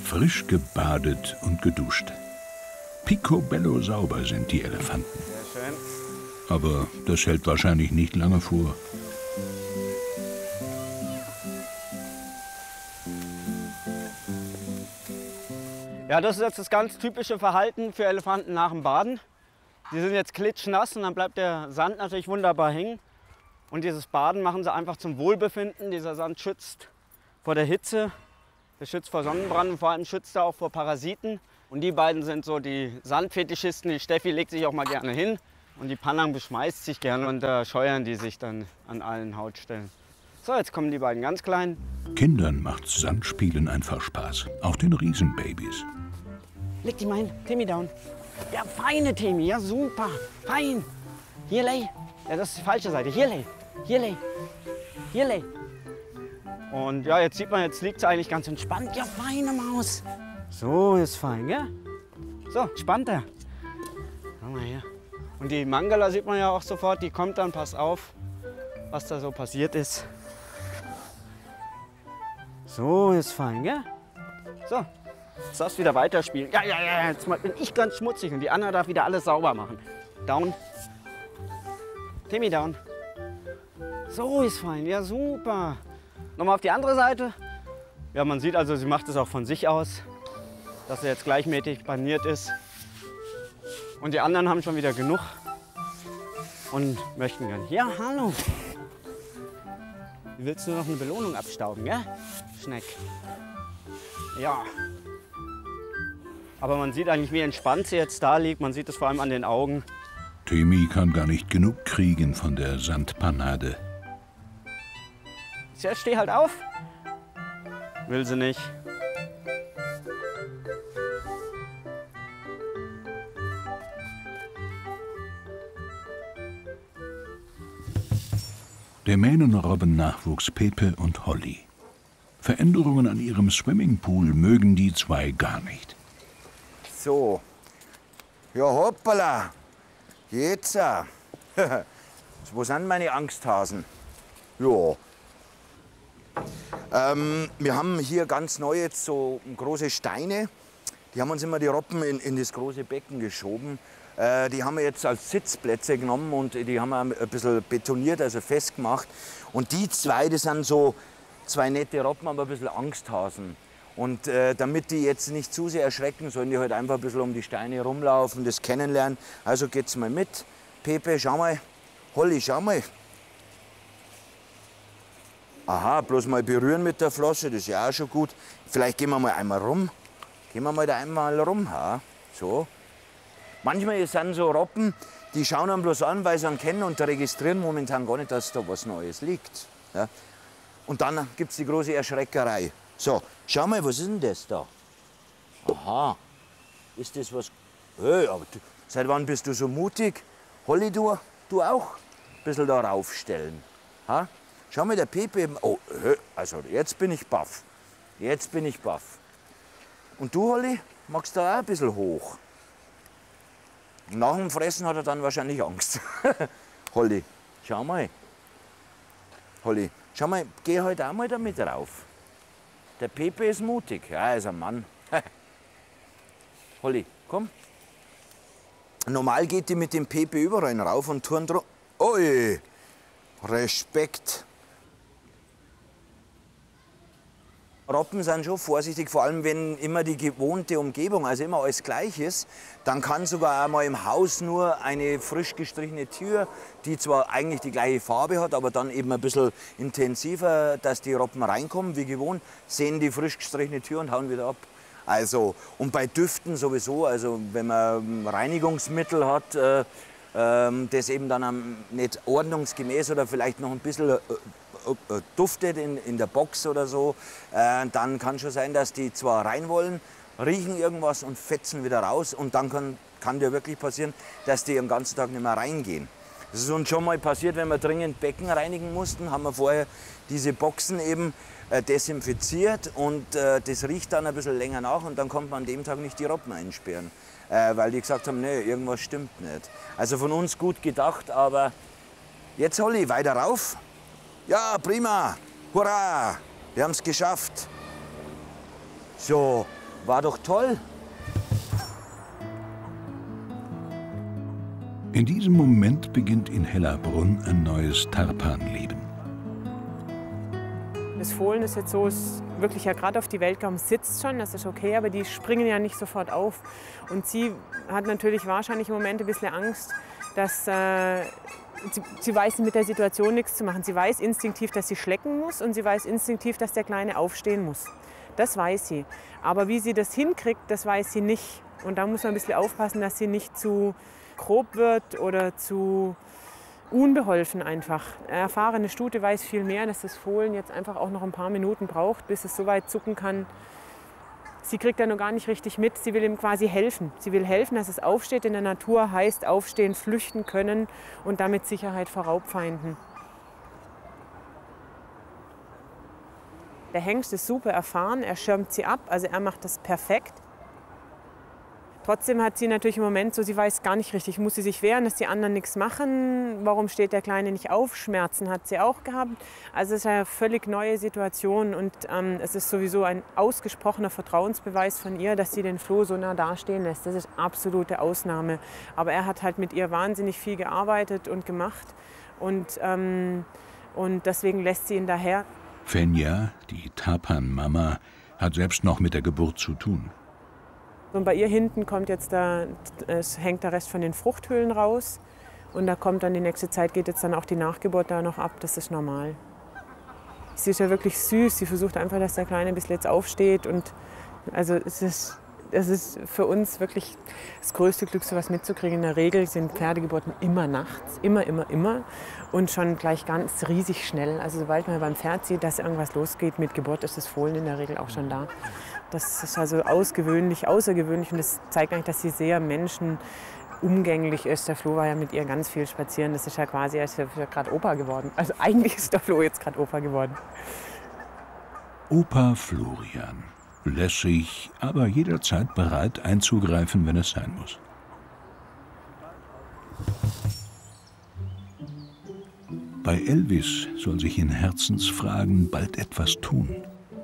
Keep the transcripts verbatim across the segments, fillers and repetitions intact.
Frisch gebadet und geduscht. Picobello sauber sind die Elefanten. Sehr schön. Aber das hält wahrscheinlich nicht lange vor. Ja, das ist jetzt das ganz typische Verhalten für Elefanten nach dem Baden. Die sind jetzt klitschnass und dann bleibt der Sand natürlich wunderbar hängen. Und dieses Baden machen sie einfach zum Wohlbefinden. Dieser Sand schützt vor der Hitze, der schützt vor Sonnenbrand und vor allem schützt er auch vor Parasiten. Und die beiden sind so die Sandfetischisten. Die Steffi legt sich auch mal gerne hin und die Pannang beschmeißt sich gerne und da scheuern die sich dann an allen Hautstellen. So, jetzt kommen die beiden ganz Kleinen. Kindern macht Sandspielen einfach Spaß, auch den Riesenbabys. Leg dich mal hin, Timmy down. Ja, feine Timmy, ja super, fein. Hier lay. Ja, das ist die falsche Seite. Hier lay, hier lay, hier lay. Und ja, jetzt sieht man, jetzt liegt sie eigentlich ganz entspannt. Ja, feine Maus. So ist fein, gell? So, entspannt er. Schau mal her. Und die Mangala sieht man ja auch sofort, die kommt dann, pass auf, was da so passiert ist. So ist fein, gell? So, jetzt darfst du wieder weiterspielen. Ja, ja, ja, jetzt bin ich ganz schmutzig und die Anna darf wieder alles sauber machen. Down. Timmy down. So ist fein, ja super. Nochmal auf die andere Seite. Ja, man sieht also, sie macht es auch von sich aus, dass er jetzt gleichmäßig paniert ist. Und die anderen haben schon wieder genug und möchten gern. Ja, hallo. Willst du noch eine Belohnung abstauben, ja? Schneck. Ja. Aber man sieht eigentlich, wie entspannt sie jetzt da liegt. Man sieht es vor allem an den Augen. Timmy kann gar nicht genug kriegen von der Sandpanade. Ja, steh halt auf. Will sie nicht. Der Mähnenrobben-Nachwuchs Pepe und Holly. Veränderungen an ihrem Swimmingpool mögen die zwei gar nicht. So. Ja, hoppala. Jetzt. äh. Wo sind meine Angsthasen? Ja. Ähm, wir haben hier ganz neu jetzt so große Steine. Die haben uns immer die Robben in, in das große Becken geschoben. Äh, die haben wir jetzt als Sitzplätze genommen und die haben wir ein bisschen betoniert, also festgemacht. Und die zwei, das sind so zwei nette Robben, aber ein bisschen Angsthasen. Und äh, damit die jetzt nicht zu sehr erschrecken, sollen die halt einfach ein bisschen um die Steine rumlaufen, das kennenlernen. Also geht's mal mit. Pepe, schau mal. Holly, schau mal. Aha, bloß mal berühren mit der Flosse, das ist ja auch schon gut. Vielleicht gehen wir mal einmal rum. Gehen wir mal da einmal rum. Ha? So. Manchmal sind so Robben, die schauen einen bloß an, weil sie ihn kennen und registrieren momentan gar nicht, dass da was Neues liegt. Ja? Und dann gibt es die große Erschreckerei. So, schau mal, was ist denn das da? Aha, ist das was? Hey, aber du, seit wann bist du so mutig? Holly, du, du auch? Ein bisschen da raufstellen. Ha? Schau mal, der Pepe. Oh, also jetzt bin ich baff. Jetzt bin ich baff. Und du, Holly, magst da auch ein bisschen hoch? Nach dem Fressen hat er dann wahrscheinlich Angst. Holly, schau mal. Holly, schau mal, geh heute auch mal damit rauf. Der Pepe ist mutig. Ja, er ist ein Mann. Holly, komm. Normal geht die mit dem Pepe überall rauf und turnt drum. Ui, Respekt. Robben sind schon vorsichtig, vor allem wenn immer die gewohnte Umgebung, also immer alles gleich ist, dann kann sogar einmal im Haus nur eine frisch gestrichene Tür, die zwar eigentlich die gleiche Farbe hat, aber dann eben ein bisschen intensiver, dass die Robben reinkommen, wie gewohnt, sehen die frisch gestrichene Tür und hauen wieder ab. Also, und bei Düften sowieso, also wenn man Reinigungsmittel hat, äh, äh, das eben dann ähm, nicht ordnungsgemäß oder vielleicht noch ein bisschen äh, duftet in, in der Box oder so, äh, dann kann schon sein, dass die zwar rein wollen, riechen irgendwas und fetzen wieder raus und dann kann, kann dir wirklich passieren, dass die den ganzen Tag nicht mehr reingehen. Das ist uns schon mal passiert, wenn wir dringend Becken reinigen mussten, haben wir vorher diese Boxen eben äh, desinfiziert und äh, das riecht dann ein bisschen länger nach und dann kommt man an dem Tag nicht die Robben einsperren, äh, weil die gesagt haben, nee, irgendwas stimmt nicht. Also von uns gut gedacht, aber jetzt Holly, weiter rauf. Ja, prima, hurra, wir haben es geschafft. So, War doch toll. In diesem Moment beginnt in Hellerbrunn ein neues Tarpanleben. Das Fohlen ist jetzt so, ist wirklich ja gerade auf die Welt gekommen, sitzt schon, das ist okay, aber die springen ja nicht sofort auf. Und sie hat natürlich wahrscheinlich im Moment ein bisschen Angst, dass äh, sie, sie weiß mit der Situation nichts zu machen. Sie weiß instinktiv, dass sie schlecken muss und sie weiß instinktiv, dass der Kleine aufstehen muss. Das weiß sie. Aber wie sie das hinkriegt, das weiß sie nicht. Und da muss man ein bisschen aufpassen, dass sie nicht zu grob wird oder zu unbeholfen einfach. Eine erfahrene Stute weiß viel mehr, dass das Fohlen jetzt einfach auch noch ein paar Minuten braucht, bis es so weit zucken kann. Sie kriegt da noch gar nicht richtig mit. Sie will ihm quasi helfen. Sie will helfen, dass es aufsteht. In der Natur heißt aufstehen, flüchten können und damit Sicherheit vor Raubfeinden. Der Hengst ist super erfahren, er schirmt sie ab, also er macht das perfekt. Trotzdem hat sie natürlich im Moment so, sie weiß gar nicht richtig, muss sie sich wehren, dass die anderen nichts machen, warum steht der Kleine nicht auf, Schmerzen hat sie auch gehabt. Also es ist eine völlig neue Situation und ähm, es ist sowieso ein ausgesprochener Vertrauensbeweis von ihr, dass sie den Floh so nah dastehen lässt. Das ist absolute Ausnahme. Aber er hat halt mit ihr wahnsinnig viel gearbeitet und gemacht und, ähm, und deswegen lässt sie ihn daher. Fenja, die Tarpan-Mama, hat selbst noch mit der Geburt zu tun. Und bei ihr hinten kommt jetzt da, es hängt der Rest von den Fruchthöhlen raus. Und da kommt dann die nächste Zeit, geht jetzt dann auch die Nachgeburt da noch ab. Das ist normal. Sie ist ja wirklich süß. Sie versucht einfach, dass der Kleine ein bisschen jetzt aufsteht. Und also es ist, es ist für uns wirklich das größte Glück, so was mitzukriegen. In der Regel sind Pferdegeburten immer nachts. Immer, immer, immer. Und schon gleich ganz riesig schnell. Also sobald man beim Pferd sieht, dass irgendwas losgeht mit Geburt, ist das Fohlen in der Regel auch schon da. Das ist also ausgewöhnlich, außergewöhnlich und das zeigt eigentlich, dass sie sehr menschenumgänglich ist. Der Floh war ja mit ihr ganz viel spazieren. Das ist ja quasi, als wäre gerade Opa geworden. Also eigentlich ist der Floh jetzt gerade Opa geworden. Opa Florian. Lässig, aber jederzeit bereit einzugreifen, wenn es sein muss. Bei Elvis soll sich in Herzensfragen bald etwas tun.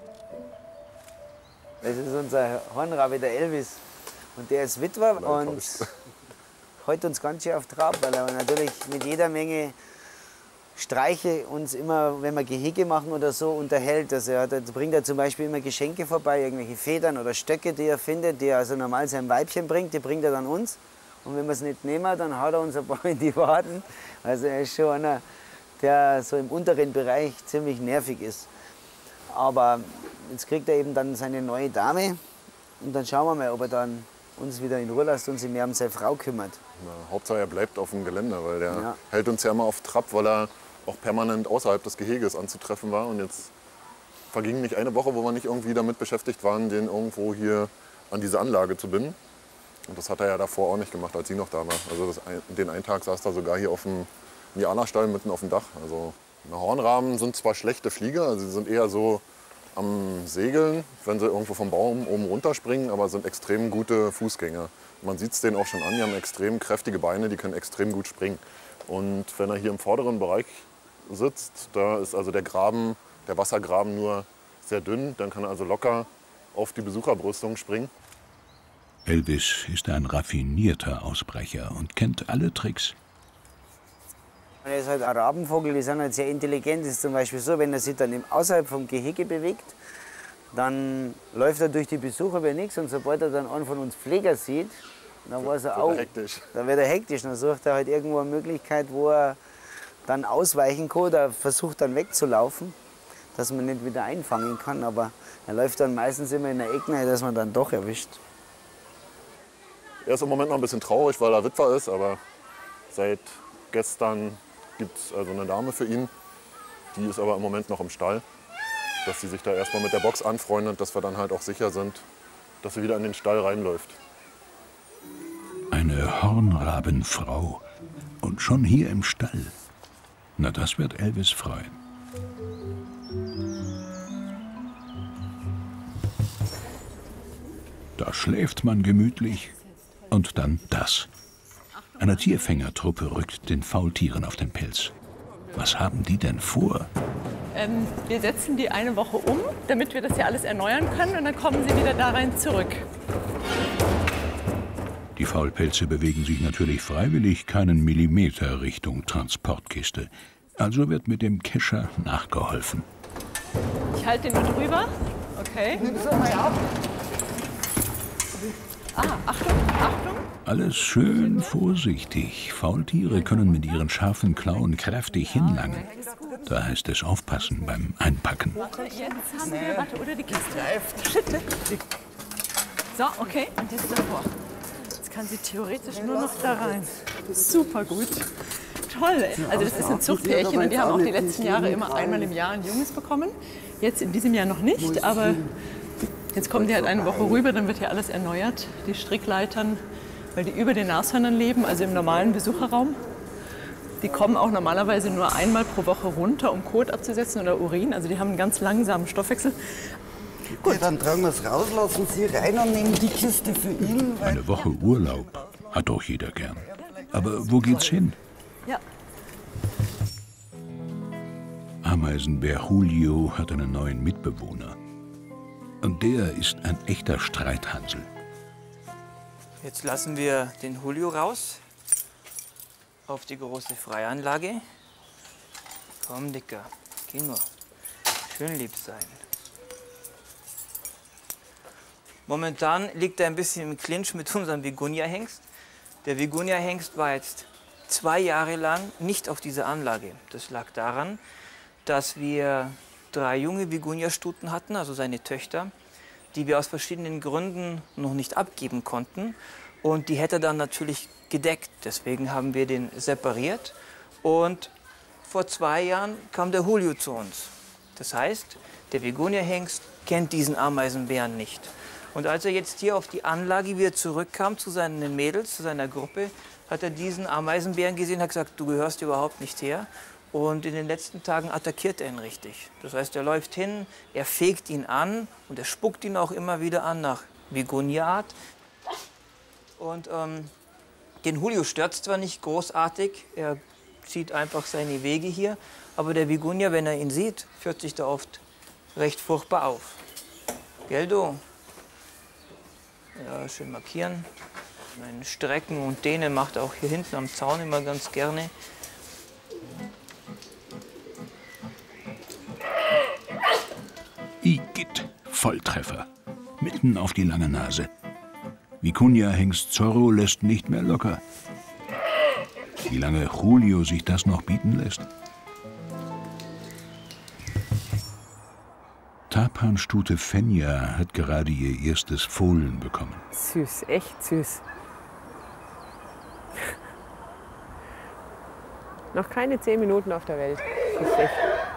Das ist unser Hornrabe, der Elvis. Und der ist Witwer und hält uns ganz schön auf Trab, weil er natürlich mit jeder Menge Streiche uns immer, wenn wir Gehege machen oder so, unterhält. Also er hat, bringt er zum Beispiel immer Geschenke vorbei, irgendwelche Federn oder Stöcke, die er findet, die er also normal seinem Weibchen bringt, die bringt er dann uns. Und wenn wir es nicht nehmen, dann haut er uns ein paar in die Waden. Also er ist schon einer, der so im unteren Bereich ziemlich nervig ist. Aber jetzt kriegt er eben dann seine neue Dame und dann schauen wir mal, ob er dann uns wieder in Ruhe lässt und sich mehr um seine Frau kümmert. Na, Hauptsache er bleibt auf dem Gelände, weil der Ja. hält uns ja immer auf Trab, weil er auch permanent außerhalb des Geheges anzutreffen war. Und jetzt verging nicht eine Woche, wo wir nicht irgendwie damit beschäftigt waren, den irgendwo hier an diese Anlage zu binden. Und das hat er ja davor auch nicht gemacht, als sie noch da war. Also das, den einen Tag saß er sogar hier auf dem Indianerstall mitten auf dem Dach. Also Hornraben sind zwar schlechte Flieger, also sie sind eher so am Segeln, wenn sie irgendwo vom Baum oben runterspringen, aber sind extrem gute Fußgänger. Man sieht es denen auch schon an, die haben extrem kräftige Beine, die können extrem gut springen. Und wenn er hier im vorderen Bereich sitzt, da ist also der Graben, der Wassergraben nur sehr dünn, dann kann er also locker auf die Besucherbrüstung springen. Elvis ist ein raffinierter Ausbrecher und kennt alle Tricks. Er ist halt ein Rabenvogel, die sind halt sehr intelligent. Das ist zum Beispiel so, wenn er sich dann außerhalb vom Gehege bewegt, dann läuft er durch die Besucher wie nichts. Und sobald er dann einen von uns Pfleger sieht, dann weiß er auch, hektisch. dann wird er hektisch. Dann sucht er halt irgendwo eine Möglichkeit, wo er dann ausweichen kann oder versucht dann wegzulaufen, dass man nicht wieder einfangen kann. Aber er läuft dann meistens immer in der Ecke, dass man dann doch erwischt. Er ist im Moment noch ein bisschen traurig, weil er Witwer ist, aber seit gestern gibt es also eine Dame für ihn. Die ist aber im Moment noch im Stall, dass sie sich da erstmal mit der Box anfreundet, dass wir dann halt auch sicher sind, dass sie wieder in den Stall reinläuft. Eine Hornrabenfrau und schon hier im Stall. Na, das wird Elvis freuen. Da schläft man gemütlich und dann das. Eine Tierfängertruppe rückt den Faultieren auf den Pelz. Was haben die denn vor? Ähm, wir setzen die eine Woche um, damit wir das hier alles erneuern können. Und dann kommen sie wieder da rein zurück. Die Faulpelze bewegen sich natürlich freiwillig keinen Millimeter Richtung Transportkiste. Also wird mit dem Kescher nachgeholfen. Ich halte den nur drüber. Okay. Ah, Achtung, Achtung. Alles schön vorsichtig. Faultiere können mit ihren scharfen Klauen kräftig hinlangen. Da heißt es aufpassen beim Einpacken. Warte, jetzt haben wir, warte, oder die Kiste. Schütte. So, okay, und jetzt davor. Jetzt kann sie theoretisch nur noch da rein. Super gut. Toll. Also das ist ein Zuchtpärchen und die haben auch die letzten Jahre immer einmal im Jahr ein Junges bekommen. Jetzt in diesem Jahr noch nicht, aber jetzt kommen die halt eine Woche rüber, dann wird hier alles erneuert. Die Strickleitern, weil die über den Nashörnern leben, also im normalen Besucherraum. Die kommen auch normalerweise nur einmal pro Woche runter, um Kot abzusetzen oder Urin. Also die haben einen ganz langsamen Stoffwechsel. Gut. Ja, dann tragen wir es raus, lassen Sie rein und nehmen die Kiste für ihn. Eine Woche Urlaub hat doch jeder gern. Aber wo geht's hin? Ja. Ameisenbär Julio hat einen neuen Mitbewohner. Und der ist ein echter Streithansel. Jetzt lassen wir den Julio raus auf die große Freianlage. Komm, Dicker, geh nur. Schön lieb sein. Momentan liegt er ein bisschen im Clinch mit unserem Begonia-Hengst. Der Begonia-Hengst war jetzt zwei Jahre lang nicht auf dieser Anlage. Das lag daran, dass wir drei junge Begonia-Stuten hatten, also seine Töchter, die wir aus verschiedenen Gründen noch nicht abgeben konnten. Und die hätte er dann natürlich gedeckt. Deswegen haben wir den separiert. Und vor zwei Jahren kam der Julio zu uns. Das heißt, der Begonia-Hengst kennt diesen Ameisenbären nicht. Und als er jetzt hier auf die Anlage wieder zurückkam zu seinen Mädels, zu seiner Gruppe, hat er diesen Ameisenbären gesehen, hat gesagt, du gehörst überhaupt nicht her. Und in den letzten Tagen attackiert er ihn richtig. Das heißt, er läuft hin, er fegt ihn an und er spuckt ihn auch immer wieder an nach Begonia-Art. Und ähm, den Julio stört es zwar nicht großartig, er zieht einfach seine Wege hier, aber der Begonia, wenn er ihn sieht, führt sich da oft recht furchtbar auf. Gell, du? Ja, schön markieren. Meinen Strecken und Dehnen macht er auch hier hinten am Zaun immer ganz gerne. Igitt, Volltreffer. Mitten auf die lange Nase. Vicuña-Hengst Zorro lässt nicht mehr locker. Wie lange Julio sich das noch bieten lässt? Taphanstute Fenja hat gerade ihr erstes Fohlen bekommen. Süß, echt süß. Noch keine zehn Minuten auf der Welt. Süß, echt.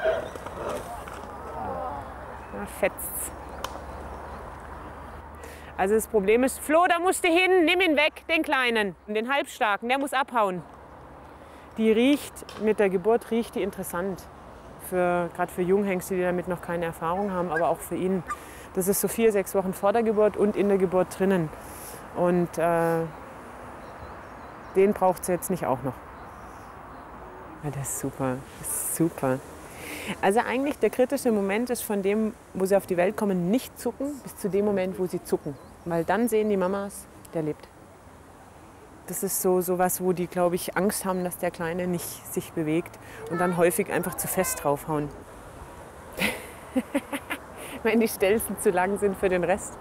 Na, fetzt's. Also das Problem ist, Flo, da musst du hin, nimm ihn weg, den Kleinen, den Halbstarken, der muss abhauen. Die riecht, mit der Geburt riecht die interessant. Für, gerade für Junghengste, die damit noch keine Erfahrung haben, aber auch für ihn. Das ist so vier, sechs Wochen vor der Geburt und in der Geburt drinnen. Und äh, den braucht sie jetzt nicht auch noch. Ja, das ist super, das ist super. Also eigentlich der kritische Moment ist von dem, wo sie auf die Welt kommen, nicht zucken, bis zu dem Moment, wo sie zucken. Weil dann sehen die Mamas, der lebt. Das ist so, so was, wo die, glaube ich, Angst haben, dass der Kleine nicht sich bewegt und dann häufig einfach zu fest draufhauen. Wenn die Stelzen zu lang sind für den Rest.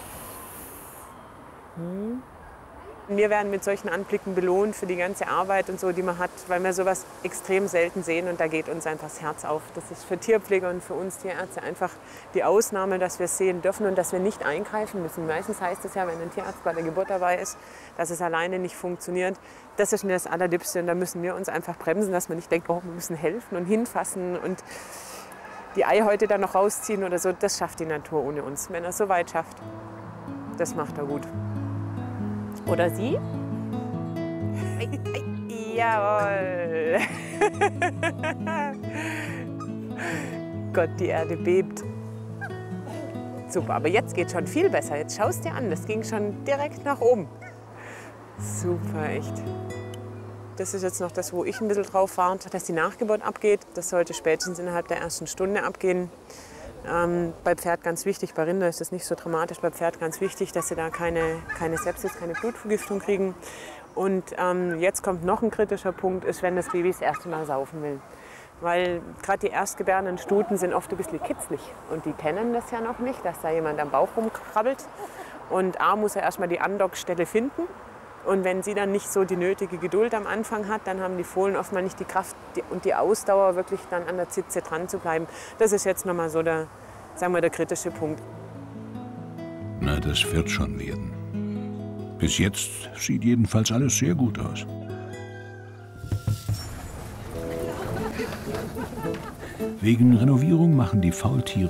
Hm. Wir werden mit solchen Anblicken belohnt für die ganze Arbeit und so, die man hat, weil wir sowas extrem selten sehen und da geht uns einfach das Herz auf. Das ist für Tierpfleger und für uns Tierärzte einfach die Ausnahme, dass wir es sehen dürfen und dass wir nicht eingreifen müssen. Meistens heißt es ja, wenn ein Tierarzt bei der Geburt dabei ist, dass es alleine nicht funktioniert. Das ist mir das Allerliebste und da müssen wir uns einfach bremsen, dass man nicht denkt, oh, wir müssen helfen und hinfassen und die Eihäute dann noch rausziehen oder so. Das schafft die Natur ohne uns. Wenn er es so weit schafft, das macht er gut. Oder sie? Jawohl! Gott, die Erde bebt. Super, aber jetzt geht schon viel besser. Jetzt schaust dir an, das ging schon direkt nach oben. Super, echt. Das ist jetzt noch das, wo ich ein bisschen drauf warte, dass die Nachgeburt abgeht. Das sollte spätestens innerhalb der ersten Stunde abgehen. Ähm, bei Pferd ganz wichtig, bei Rinder ist das nicht so dramatisch, bei Pferd ganz wichtig, dass sie da keine, keine Sepsis, keine Blutvergiftung kriegen. Und ähm, jetzt kommt noch ein kritischer Punkt, ist, wenn das Baby das erste Mal saufen will. Weil gerade die erstgebärenden Stuten sind oft ein bisschen kitzlig und die kennen das ja noch nicht, dass da jemand am Bauch rumkrabbelt. Und A muss er erstmal die Andockstelle finden. Und wenn sie dann nicht so die nötige Geduld am Anfang hat, dann haben die Fohlen oftmals nicht die Kraft und die Ausdauer, wirklich dann an der Zitze dran zu bleiben. Das ist jetzt nochmal so der, sagen wir, der kritische Punkt. Na, das wird schon werden. Bis jetzt sieht jedenfalls alles sehr gut aus. Wegen Renovierung machen die Faultiere